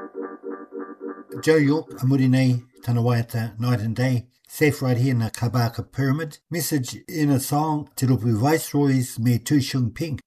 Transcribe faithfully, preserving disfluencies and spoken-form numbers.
Joe York, a Murinei, Tanawata, Night and Day. Safe right here in the Kabaka Pyramid. Message in a song, Te Rupu Viceroys me Tu Shung Ping.